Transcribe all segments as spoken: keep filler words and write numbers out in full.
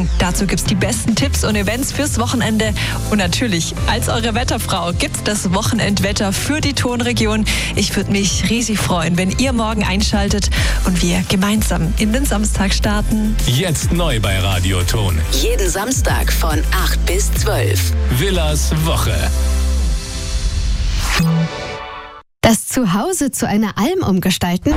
Dazu gibt's die besten Tipps und Events fürs Wochenende. Und natürlich, als eure Wetterfrau gibt's das Wochenendwetter für die Tonregion. Ich würde mich riesig freuen, wenn ihr morgen einschaltet und wir gemeinsam in den Samstag starten. Jetzt neu bei Radioton. Jeden Samstag von acht bis zwölf. Villas Woche. Das Zuhause zu einer Alm umgestalten?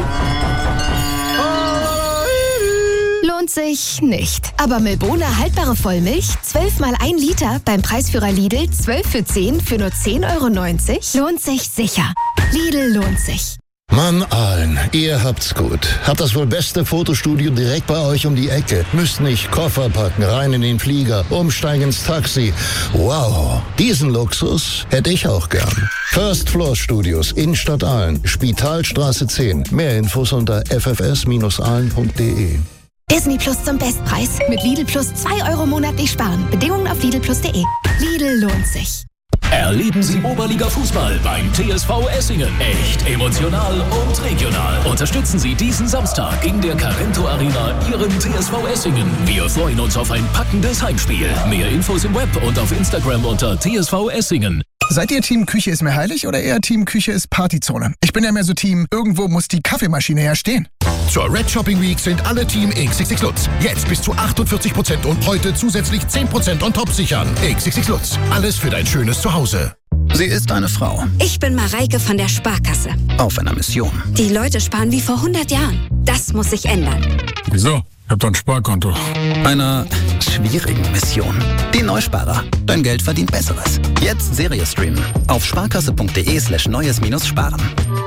Lohnt sich nicht. Aber Milbona haltbare Vollmilch, zwölf mal ein Liter, beim Preisführer Lidl, zwölf für zehn für nur zehn Euro neunzig, lohnt sich sicher. Lidl lohnt sich. Mann, Aalen, ihr habt's gut. Habt das wohl beste Fotostudio direkt bei euch um die Ecke. Müsst nicht Koffer packen, rein in den Flieger, umsteigen ins Taxi. Wow, diesen Luxus hätte ich auch gern. First Floor Studios, Innenstadt Aalen, Spitalstraße zehn. Mehr Infos unter f f s Bindestrich aalen punkt d e. Disney Plus zum Bestpreis. Mit Lidl Plus zwei Euro monatlich sparen. Bedingungen auf lidl plus punkt d e. Lidl lohnt sich. Erleben Sie Oberliga-Fußball beim T S V Essingen. Echt, emotional und regional. Unterstützen Sie diesen Samstag in der Carento Arena Ihren T S V Essingen. Wir freuen uns auf ein packendes Heimspiel. Mehr Infos im Web und auf Instagram unter T S V Essingen. Seid ihr Team Küche ist mir heilig oder eher Team Küche ist Partyzone? Ich bin ja mehr so Team, irgendwo muss die Kaffeemaschine her stehen. Zur Red Shopping Week sind alle Team X X X Lutz. Jetzt bis zu achtundvierzig Prozent und heute zusätzlich zehn Prozent on top sichern. X X X Lutz. Alles für dein schönes Zuhause. Sie ist eine Frau. Ich bin Mareike von der Sparkasse. Auf einer Mission. Die Leute sparen wie vor hundert Jahren. Das muss sich ändern. Wieso? Ich hab doch ein Sparkonto. Einer schwierigen Mission. Die Neusparer. Dein Geld verdient Besseres. Jetzt Serie streamen. Auf sparkasse.de slash neues minus sparen.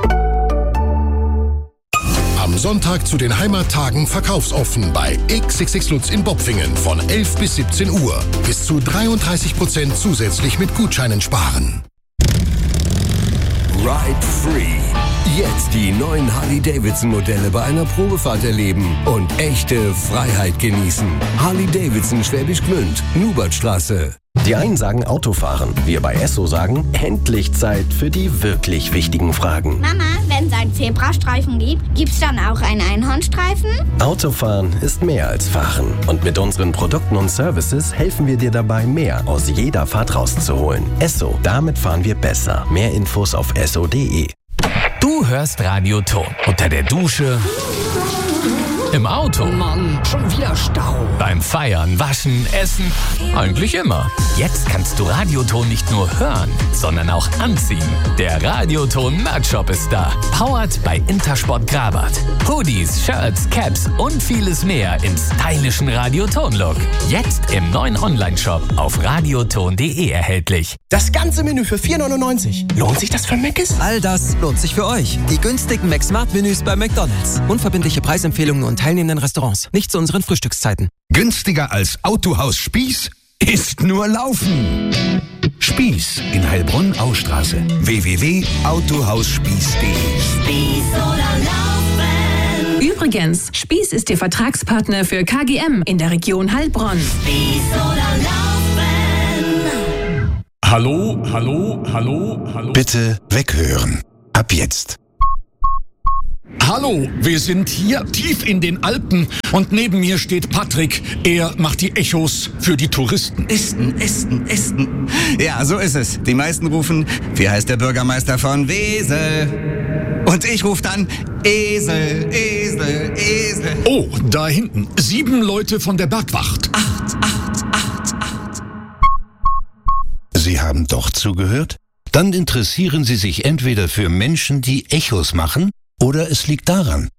Am Sonntag zu den Heimattagen verkaufsoffen bei X X X Lutz in Bopfingen von elf bis siebzehn Uhr. Bis zu dreiunddreißig Prozent zusätzlich mit Gutscheinen sparen. Ride Free. Jetzt die neuen Harley-Davidson-Modelle bei einer Probefahrt erleben und echte Freiheit genießen. Harley-Davidson Schwäbisch Gmünd, Nubertstraße. Die einen sagen Autofahren, wir bei Esso sagen, endlich Zeit für die wirklich wichtigen Fragen. Mama, wenn es einen Zebrastreifen gibt, gibt's dann auch einen Einhornstreifen? Autofahren ist mehr als Fahren. Und mit unseren Produkten und Services helfen wir dir dabei, mehr aus jeder Fahrt rauszuholen. Esso, damit fahren wir besser. Mehr Infos auf esso punkt de. Du hörst Radioton unter der Dusche, im Auto, Mann, schon wieder Stau. beim Feiern, Waschen, Essen, eigentlich immer. Jetzt kannst du Radioton nicht nur hören, sondern auch anziehen. Der Radioton Merch-Shop ist da. Powered bei Intersport Grabat. Hoodies, Shirts, Caps und vieles mehr im stylischen Radioton-Look. Jetzt im neuen Online-Shop auf radioton punkt de erhältlich. Das ganze Menü für vier neunundneunzig. Lohnt sich das für Mc's? All das lohnt sich für euch. Die günstigen McSmart-Menüs bei McDonald's. Unverbindliche Preisempfehlungen und teilnehmenden Restaurants. Nicht zu unseren Frühstückszeiten. Günstiger als Autohaus Spieß ist nur Laufen. Spieß in Heilbronn-Austraße. w w w punkt autohausspieß punkt de. Spieß oder Laufen. Übrigens, Spieß ist Ihr Vertragspartner für K G M in der Region Heilbronn. Spieß oder Laufen. Hallo, hallo, hallo, hallo. Bitte weghören. Ab jetzt. Hallo, wir sind hier tief in den Alpen und neben mir steht Patrick. Er macht die Echos für die Touristen. Esten, Esten, Esten. Ja, so ist es. Die meisten rufen, wie heißt der Bürgermeister von Wesel? Und ich rufe dann, Esel, Esel, Esel. Oh, da hinten, sieben Leute von der Bergwacht. Acht, acht, acht, acht. Sie haben doch zugehört? Dann interessieren Sie sich entweder für Menschen, die Echos machen, oder es liegt daran.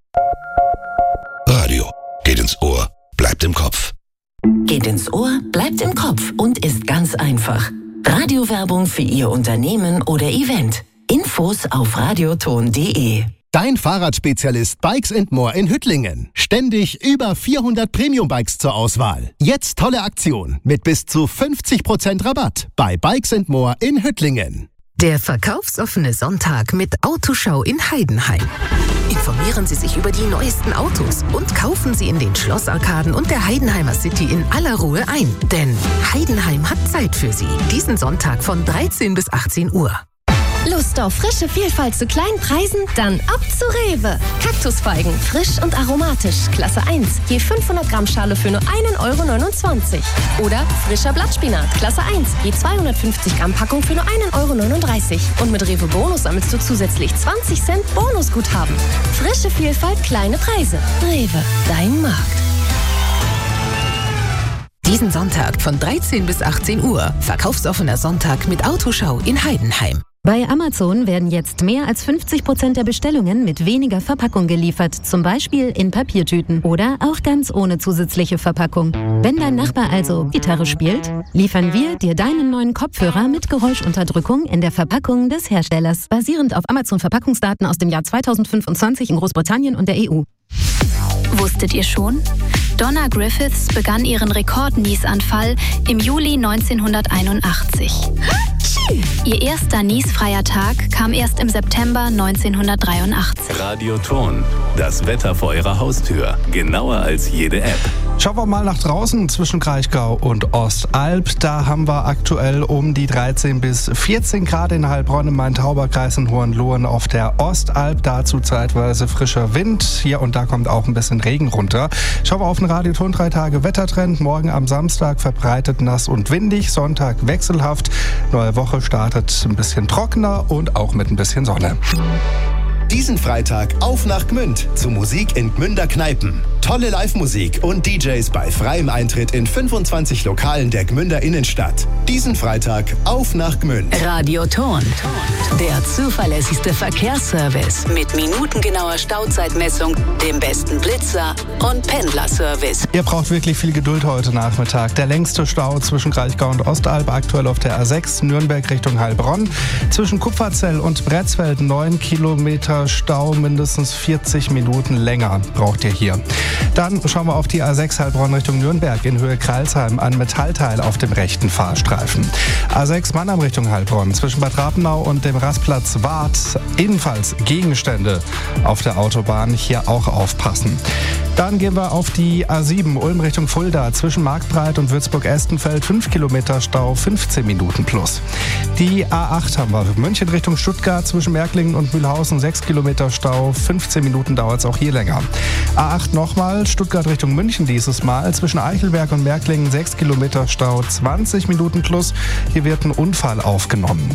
Radio geht ins Ohr, bleibt im Kopf. Geht ins Ohr, bleibt im Kopf und ist ganz einfach. Radiowerbung für Ihr Unternehmen oder Event. Infos auf radioton punkt de. Dein Fahrradspezialist Bikes and More in Hüttlingen. Ständig über vierhundert Premium-Bikes zur Auswahl. Jetzt tolle Aktion mit bis zu fünfzig Prozent Rabatt bei Bikes and More in Hüttlingen. Der verkaufsoffene Sonntag mit Autoschau in Heidenheim. Informieren Sie sich über die neuesten Autos und kaufen Sie in den Schlossarkaden und der Heidenheimer City in aller Ruhe ein. Denn Heidenheim hat Zeit für Sie. Diesen Sonntag von dreizehn bis achtzehn Uhr. Lust auf frische Vielfalt zu kleinen Preisen? Dann ab zu Rewe. Kaktusfeigen, frisch und aromatisch, Klasse eins. Je fünfhundert Gramm Schale für nur einen Euro neunundzwanzig. Oder frischer Blattspinat, Klasse eins. Je zweihundertfünfzig Gramm Packung für nur einen Euro neununddreißig. Und mit Rewe Bonus sammelst du zusätzlich zwanzig Cent Bonusguthaben. Frische Vielfalt, kleine Preise. Rewe, dein Markt. Diesen Sonntag von dreizehn bis achtzehn Uhr. Verkaufsoffener Sonntag mit Autoschau in Heidenheim. Bei Amazon werden jetzt mehr als fünfzig Prozent der Bestellungen mit weniger Verpackung geliefert, zum Beispiel in Papiertüten oder auch ganz ohne zusätzliche Verpackung. Wenn dein Nachbar also Gitarre spielt, liefern wir dir deinen neuen Kopfhörer mit Geräuschunterdrückung in der Verpackung des Herstellers, basierend auf Amazon-Verpackungsdaten aus dem Jahr zweitausendfünfundzwanzig in Großbritannien und der E U. Wusstet ihr schon? Donna Griffiths begann ihren Rekord-Niesanfall im Juli neunzehnhunderteinundachtzig. Ihr erster niesfreier Tag kam erst im September neunzehnhundertdreiundachtzig. Radioton, das Wetter vor Ihrer Haustür. Genauer als jede App. Schauen wir mal nach draußen zwischen Kraichgau und Ostalb. Da haben wir aktuell um die dreizehn bis vierzehn Grad in Heilbronn, im Main-Tauber-Kreis in Hohenlohen auf der Ostalb. Dazu zeitweise frischer Wind. Hier und da kommt auch ein bisschen Regen runter. Schauen wir auf den Radioton drei Tage Wettertrend. Morgen am Samstag verbreitet nass und windig. Sonntag wechselhaft. Neue Woche startet ein bisschen trockener und auch mit ein bisschen Sonne. Diesen Freitag auf nach Gmünd zu Musik in Gmünder Kneipen. Tolle Live-Musik und D Js bei freiem Eintritt in fünfundzwanzig Lokalen der Gmünder Innenstadt. Diesen Freitag auf nach Gmünd. Radioton, der zuverlässigste Verkehrsservice mit minutengenauer Stauzeitmessung, dem besten Blitzer und Pendlerservice. Ihr braucht wirklich viel Geduld heute Nachmittag. Der längste Stau zwischen Kraichgau und Ostalb aktuell auf der A sechs, Nürnberg Richtung Heilbronn. Zwischen Kupferzell und Bretzfeld neun Kilometer Stau, mindestens vierzig Minuten länger braucht ihr hier. Dann schauen wir auf die A sechs Heilbronn Richtung Nürnberg in Höhe Kreilsheim, ein Metallteil auf dem rechten Fahrstreifen. A sechs Mannheim Richtung Heilbronn zwischen Bad Rapenau und dem Rastplatz Wart, ebenfalls Gegenstände auf der Autobahn, hier auch aufpassen. Dann gehen wir auf die A sieben Ulm Richtung Fulda zwischen Marktbreit und Würzburg-Estenfeld, fünf Kilometer Stau, fünfzehn Minuten plus. Die A acht haben wir München Richtung Stuttgart zwischen Märklingen und Mühlhausen, sechs Kilometer Stau, fünfzehn Minuten dauert es auch hier länger. A acht nochmal, Stuttgart Richtung München dieses Mal, zwischen Eichelberg und Märklingen, sechs Kilometer Stau, zwanzig Minuten plus. Hier wird ein Unfall aufgenommen.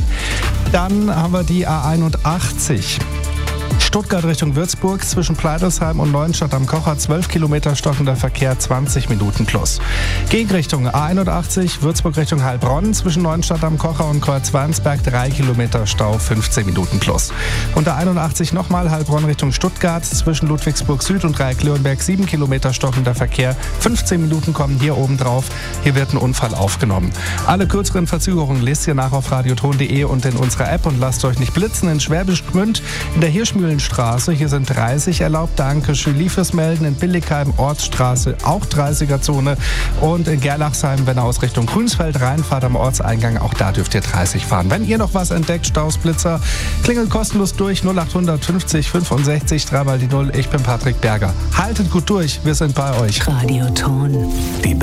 Dann haben wir die A einundachtzig. Stuttgart Richtung Würzburg zwischen Pleidersheim und Neuenstadt am Kocher, zwölf Kilometer stockender Verkehr, zwanzig Minuten plus. Gegenrichtung A einundachtzig, Würzburg Richtung Heilbronn zwischen Neuenstadt am Kocher und Kreuzwarnsberg, drei Kilometer Stau, fünfzehn Minuten plus. Und A einundachtzig nochmal Heilbronn Richtung Stuttgart zwischen Ludwigsburg Süd und Dreieck-Leonberg, sieben Kilometer stockender Verkehr, fünfzehn Minuten kommen hier oben drauf. Hier wird ein Unfall aufgenommen. Alle kürzeren Verzögerungen lest ihr nach auf radioton punkt de und in unserer App und lasst euch nicht blitzen. In Schwäbisch Gmünd in der Hirschmühlenstraße, hier sind dreißig erlaubt. Danke, Julie fürs Melden. In Billigheim, Ortsstraße, auch dreißiger-Zone. Und in Gerlachsheim, wenn ihr aus Richtung Grünsfeld reinfahrt am Ortseingang, auch da dürft ihr dreißig fahren. Wenn ihr noch was entdeckt, Staus, Blitzer, klingelt kostenlos durch null acht fünfzig fünfundsechzig, dreimal die null. Ich bin Patrick Berger. Haltet gut durch, wir sind bei euch. Radioton, die